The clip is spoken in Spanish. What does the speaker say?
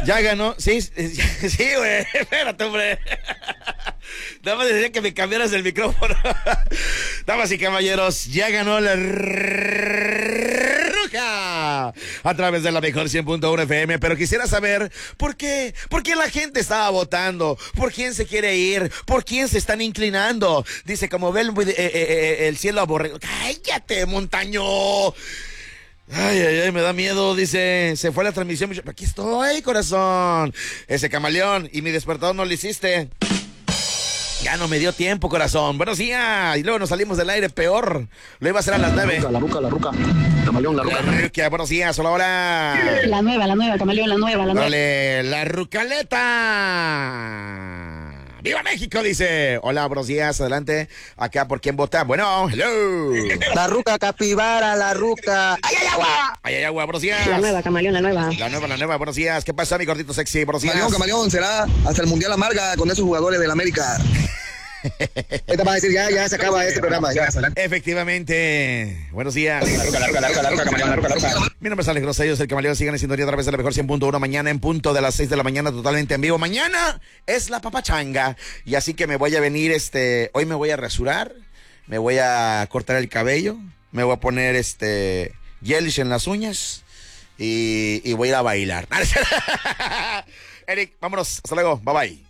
Ya ganó, sí, sí, güey, espérate, hombre. Nada más decía que me cambiaras el micrófono. Damas y caballeros, ya ganó la Ruca a través de la mejor 100.1 FM. Pero quisiera saber por qué la gente estaba votando, por quién se quiere ir, por quién se están inclinando. Dice, como ve el cielo aborrego. ¡Cállate, montaño! Ay, me da miedo, dice, se fue la transmisión. Aquí estoy, corazón. Ese camaleón, y mi despertador no lo hiciste. Ya no me dio tiempo, corazón. Buenos días. Y luego nos salimos del aire peor. Lo iba a hacer a las 9. La ruca. Camaleón, la ruca. La ruca, buenos días. Hola, hola. La nueva, camaleón, la nueva. Dale, la rucaleta. ¡Viva México! Dice. Hola, buenos días. Adelante. Acá, ¿por quién vota? Bueno, hello. La ruca capibara, la ruca. ¡Ay, hay agua! ¡Ay, hay agua! Buenos días. La nueva, camaleón, la nueva. La nueva. Buenos días. ¿Qué pasa, mi gordito sexy? Buenos días. Camaleón, será hasta el Mundial Amarga con esos jugadores del América. Ahorita va a decir, ya se acaba este programa. Ya. Efectivamente. Buenos días. La ruca, camaleón, la ruca. Mi nombre es Alex Grosellos, el camaleón. Sigan en sintonía a través de la mejor 100.1. Mañana en punto de las 6 de la mañana, totalmente en vivo. Mañana es la papachanga. Y así que me voy a venir, hoy me voy a rasurar, me voy a cortar el cabello, me voy a poner gelish en las uñas y voy a ir a bailar. Eric, vámonos. Hasta luego. Bye bye.